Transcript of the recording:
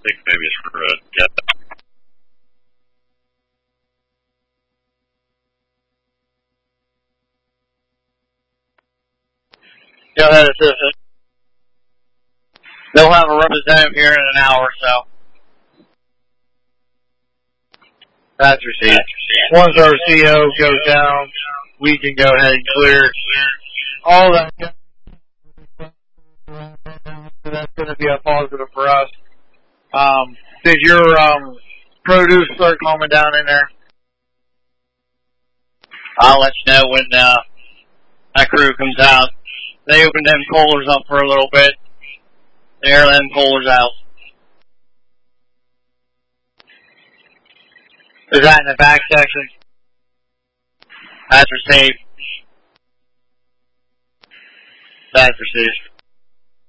think maybe it's for Jeff. Go ahead, assistant. They'll have a representative here in an hour or so. That's received. Once our CO goes down, we can go ahead and clear all that. That's going to be a positive for us. Did your produce start calming down in there? I'll let you know when that crew comes out. They opened them coolers up for a little bit. They air them coolers out. Is that in the back section? That's received. That's received.